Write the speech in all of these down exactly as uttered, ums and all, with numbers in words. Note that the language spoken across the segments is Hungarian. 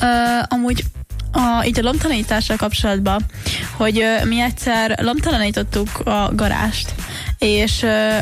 Uh, amúgy a, így a lomtalanítással kapcsolatban, hogy uh, mi egyszer lomtalanítottuk a garást, és uh,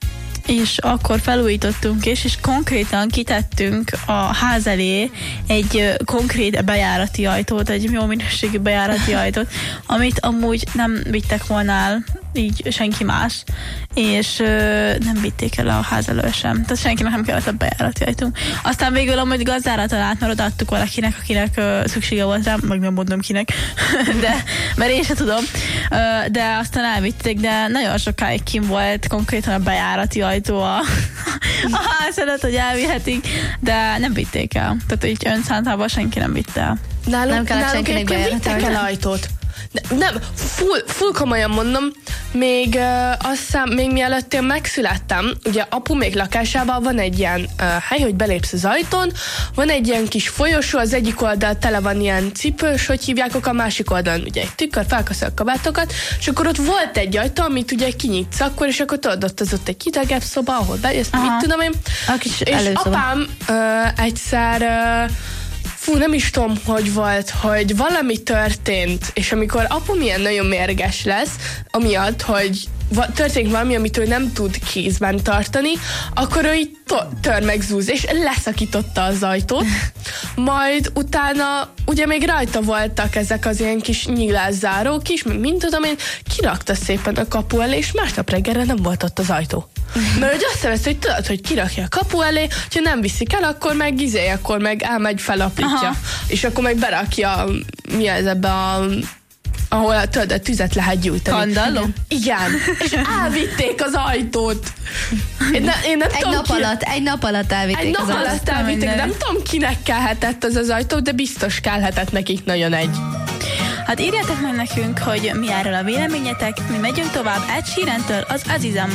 és akkor felújítottunk, és, és konkrétan kitettünk a ház elé egy uh, konkrét bejárati ajtót, egy jó minőségű bejárati ajtót, amit amúgy nem vittek volna el így senki más, és uh, nem vitték el a ház elől sem. Tehát senkinek nem kellett a bejárati ajtunk. Aztán végül amúgy gazdára talált, mert odaadtuk valakinek, akinek uh, szüksége volt rá, meg nem mondom kinek, de, mert én sem tudom, uh, de aztán elvitték, de nagyon sokáig kim volt konkrétan a bejárati ajtó a, a ház előtt, hogy elvihetik, de nem vitték el. Tehát így önszántában senki nem vitte el. Nálunk, nem kellett nálunk senkinek vittek el ajtót. Ne, nem, full, full komolyan mondom, még uh, azt hiszem, még mielőtt én megszülettem, ugye apu még lakásában van egy ilyen uh, hely, hogy belépsz az ajtón, van egy ilyen kis folyosó, az egyik oldal tele van ilyen cipős, hogy hívják, a másik oldalon ugye egy tükör, felkaszol a kabátokat, és akkor ott volt egy ajtó, amit ugye kinyitsz akkor, és akkor tudod, ott az ott egy hidegebb szoba, ahol bejössz, mit tudom én. És apám uh, egyszer uh, Fú, nem is tudom, hogy volt, hogy valami történt, és amikor apu milyen nagyon mérges lesz, amiatt, hogy va- történik valami, amit ő nem tud kézben tartani, akkor ő így to- tör meg zúz, és leszakította az ajtót. Majd utána, ugye még rajta voltak ezek az ilyen kis nyílászárók is, mint tudom én, kirakta szépen a kapu elé, és másnap reggelre nem volt ott az ajtó. Mert hogy azt vesz, hogy tudod, hogy kirakja a kapu elé, ha nem viszik el, akkor meg gizé, akkor meg elmegy, felaplítja. Aha. És akkor meg berakja, mi ez ebbe a... ahol tudod, a tüzet lehet gyújtani. Kandalló? Igen. És elvitték az ajtót. Én, ne, én nem egy tudom, nap ki... alatt, egy nap alatt elvitték egy az nap ajtót. alatt elvitték, nem tudom, kinek kellhetett az az ajtó, de biztos kellhetett nekik nagyon egy. Hát írjátok meg nekünk, hogy mi erről a véleményetek, mi megyünk tovább Ed Sheerantől az Azizam